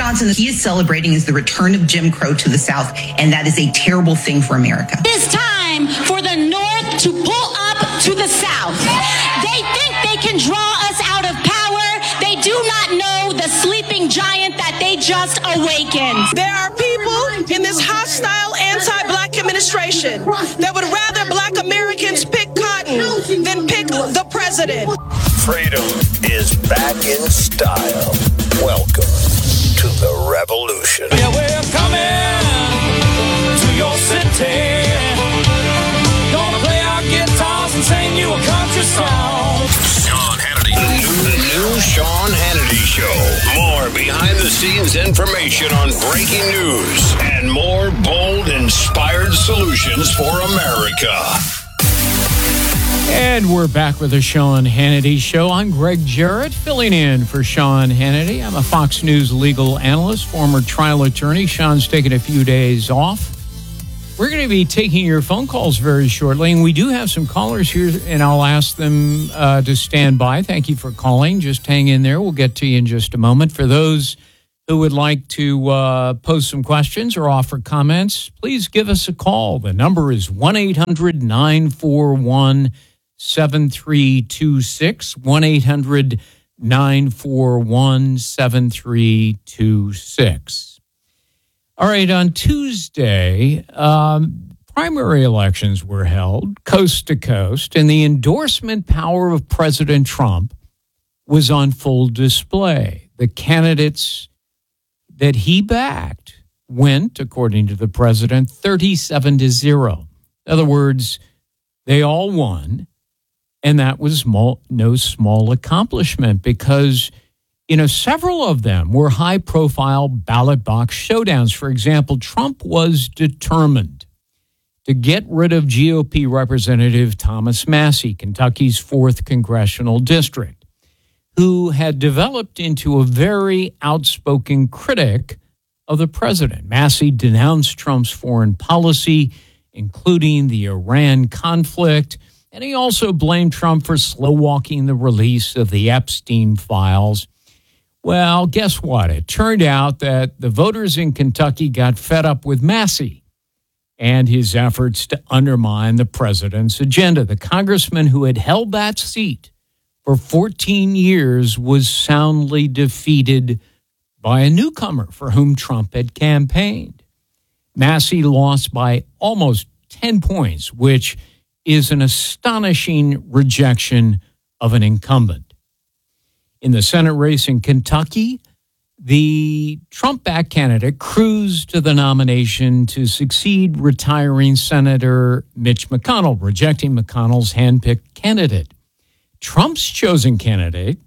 Wisconsin, he is celebrating is the return of Jim Crow to the South, and that is a terrible thing for America. It's time for the North to pull up to the South. They think they can draw us out of power. They do not know the sleeping giant that they just awakened. There are people in this hostile anti-black administration that would rather black Americans pick cotton than pick the president. Freedom is back in style. Welcome to the revolution. Yeah, we're coming to your city. Gonna play our guitars and sing you a country song. Sean Hannity. The new Sean Hannity Show. More behind-the-scenes information on breaking news and more bold, inspired solutions for America. And we're back with the Sean Hannity Show. I'm Greg Jarrett, filling in for Sean Hannity. I'm a Fox News legal analyst, former trial attorney. Sean's taking a few days off. We're going to be taking your phone calls very shortly, and we do have some callers here, and I'll ask them to stand by. Thank you for calling. Just hang in there. We'll get to you in just a moment. For those who would like to pose some questions or offer comments, please give us a call. The number is 1-800-941-7326, 1-800-941-7326. All right, on Tuesday, primary elections were held coast to coast, and the endorsement power of President Trump was on full display. The candidates that he backed went, according to the president, 37-0. In other words, they all won, and that was no small accomplishment because several of them were high-profile ballot box showdowns. For example, Trump was determined to get rid of GOP Representative Thomas Massie, Kentucky's 4th congressional district, who had developed into a very outspoken critic of the president. Massie denounced Trump's foreign policy, including the Iran conflict, and he also blamed Trump for slow-walking the release of the Epstein files. Well, guess what? It turned out that the voters in Kentucky got fed up with Massie and his efforts to undermine the president's agenda. The congressman who had held that seat for 14 years was soundly defeated by a newcomer for whom Trump had campaigned. Massie lost by almost 10 points, which is an astonishing rejection of an incumbent. In the Senate race in Kentucky, the Trump-backed candidate cruised to the nomination to succeed retiring Senator Mitch McConnell, rejecting McConnell's handpicked candidate. Trump's chosen candidate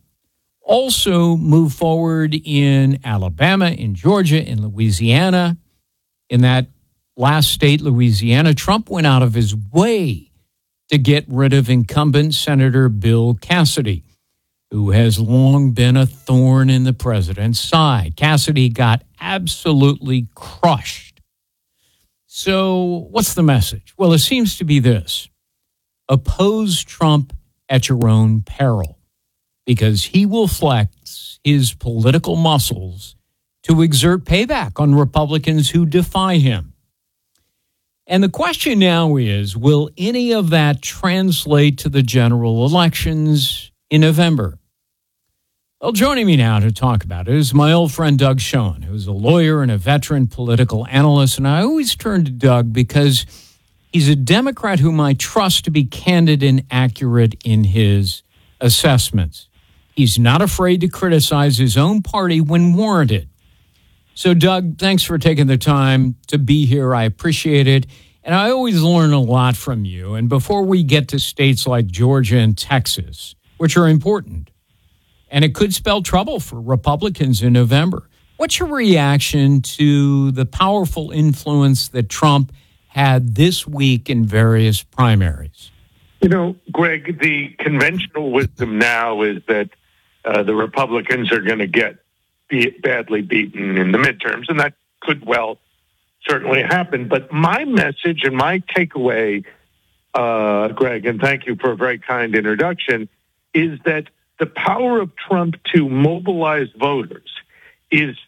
also moved forward in Alabama, in Georgia, in Louisiana. In that last state, Louisiana, Trump went out of his way to get rid of incumbent Senator Bill Cassidy, who has long been a thorn in the president's side. Cassidy got absolutely crushed. So what's the message? Well, it seems to be this: oppose Trump at your own peril, because he will flex his political muscles to exert payback on Republicans who defy him. And the question now is, will any of that translate to the general elections in November? Well, joining me now to talk about it is my old friend Doug Schoen, who's a lawyer and a veteran political analyst. And I always turn to Doug because he's a Democrat whom I trust to be candid and accurate in his assessments. He's not afraid to criticize his own party when warranted. So, Doug, thanks for taking the time to be here. I appreciate it. And I always learn a lot from you. And before we get to states like Georgia and Texas, which are important, and it could spell trouble for Republicans in November, what's your reaction to the powerful influence that Trump had this week in various primaries? Greg, the conventional wisdom now is that the Republicans are going to get badly beaten in the midterms, and that could well certainly happen. But my message and my takeaway, Greg, and thank you for a very kind introduction, is that the power of Trump to mobilize voters is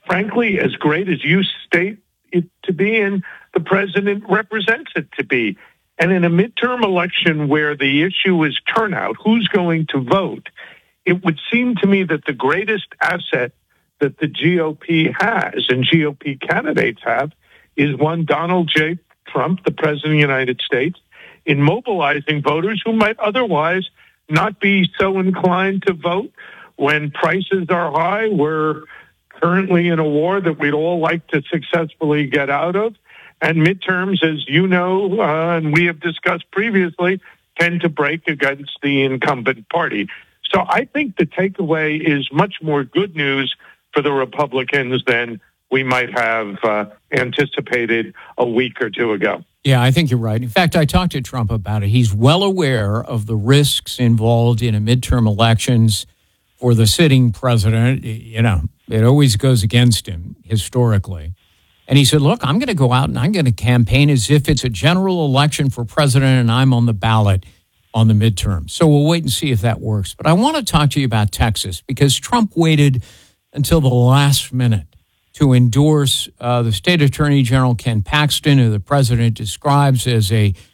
frankly, as great as you state it to be, and the president represents it to be. And in a midterm election where the issue is turnout, who's going to vote, it would seem to me that the greatest asset that the GOP has and GOP candidates have is one Donald J. Trump, the president of the United States, in mobilizing voters who might otherwise not be so inclined to vote when prices are high. We're currently in a war that we'd all like to successfully get out of. And midterms, as you know, and we have discussed previously, tend to break against the incumbent party. So I think the takeaway is much more good news for the Republicans than we might have anticipated a week or two ago. Yeah, I think you're right. In fact, I talked to Trump about it. He's well aware of the risks involved in a midterm elections for the sitting president. You know, it always goes against him historically. And he said, look, I'm going to go out and I'm going to campaign as if it's a general election for president and I'm on the ballot on the midterm. So we'll wait and see if that works. But I want to talk to you about Texas because Trump waited until the last minute to endorse the state attorney general, Ken Paxton, who the president describes as a